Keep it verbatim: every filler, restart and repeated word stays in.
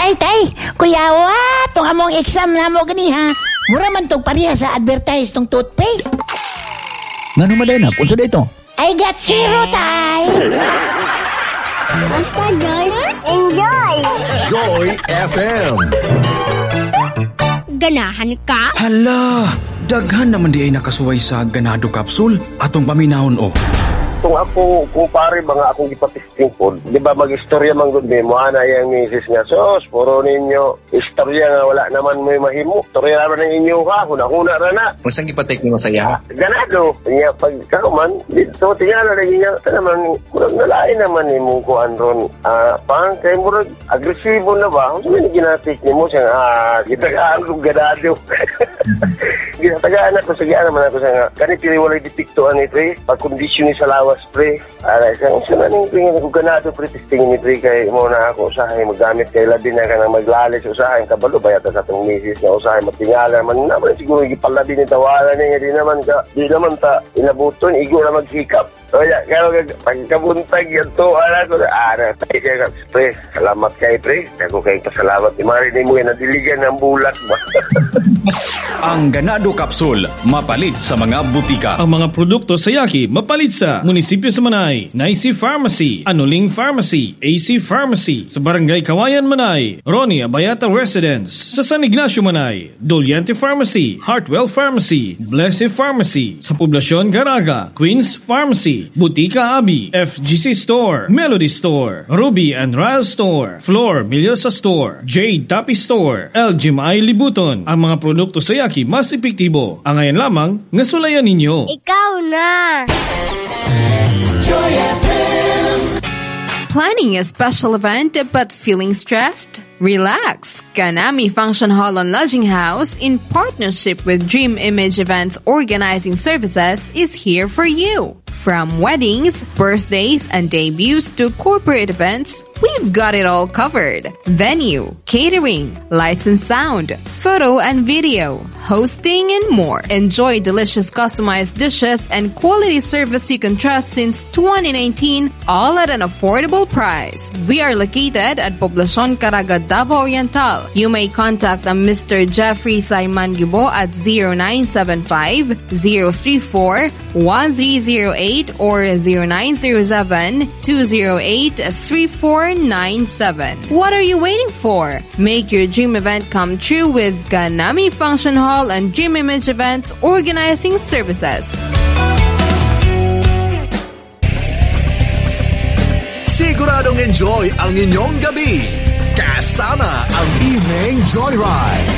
Tay, tay, kuyawa, itong among exam na mo gani ha. Mura man itong pariha sa advertise tong toothpaste. Nga naman din, kung saan ito? I got zero, tay. Basta Joy, enjoy! Joy F M. Ganahan ka? Hala, daghan naman di ay nakasuway sa ganado capsule atong paminahon o. Kung ako, kumpare mga akong ipatisting po, di ba mag-istorya man gud mo, ana yung misis nga, sos, puro ninyo, istorya nga wala naman may mahimo. Istorya naman ng inyo ha, huna-huna na na. Kung saan ipatik mo saya? Ganado. Nga, pag kakuman, dito, tingnan na rin niya, ito naman, murag nalain naman ni mong kuhan ron. Ah, pang, kaya murag, agresibo na ba? Kung saan ginatik ni mo siya, ah, gitagaan kong ganado. Ginatagaan ako, sige naman ako siya nga, kanit tiniwalay detektuan ito eh, pag-kondisyon ni sa lawas, pre. Aray, kung saan na ning tingin ko ganado, pre, testingin ni pre, kay mo na ako usahay, magamit kay labi na ka na maglalis, usahay, kabalo, bayata sa itong misis na usahay, matingala naman, naman siguro ipalabi ni tawanan niya, di naman ka, di naman ta, inabuton, igo na maghikap. So, ya, kaya pagkabuntag yan to, ala ko na, ara, tayo kaya, pre, salamat kay pre, ako kayo pasalamat, imarinig mo yan, nadiligan ng bulak ba? Ang ganado capsule, mapalit sa mga butika. Ang mga produkto sa Yaki, mapalit sa Munisipyo sa Manay, Naisi Pharmacy, Anuling Pharmacy, A C Pharmacy, sa Barangay Kawayan Manay, Ronnie Abayata Residence, sa San Ignacio Manay, Doliente Pharmacy, Heartwell Pharmacy, Blessed Pharmacy, sa Poblasyon Garaga, Queens Pharmacy, Butika Abi, F G C Store, Melody Store, Ruby and Ryle Store, Floor Milyosa Store, Jade Tapi Store, L G M I Libuton. Ang mga produkto sa Yaki mas epektibo. Ang ngayon lamang, nasulayan ninyo. Ikaw na! Joy F M. Planning a special event but feeling stressed? Relax! Ganami Function Hall and Lodging House, in partnership with Dream Image Events Organizing Services, is here for you. From weddings, birthdays, and debuts to corporate events, we've got it all covered. Venue, catering, lights and sound, photo and video, hosting, and more. Enjoy delicious customized dishes and quality service you can trust since twenty nineteen, all at an affordable price. We are located at Poblacion Caraga, Davao Oriental. You may contact Mister Jeffrey Saiman Gubo at zero nine seven five, zero three four, one three zero eight or zero nine zero seven, two zero eight, three four nine seven. What are you waiting for? Make your dream event come true with Ganami Function Hall and Dream Image Events Organizing Services. Siguradong enjoy ang inyong gabi kasama ang Evening Joyride.